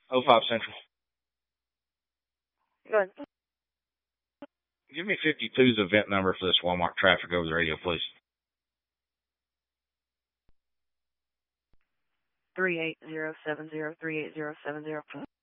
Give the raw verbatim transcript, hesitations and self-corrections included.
oh five Central. Go ahead. Give me fifty-two's event number for this Walmart traffic over the radio, please. Three eight zero seven zero three eight zero seven zero.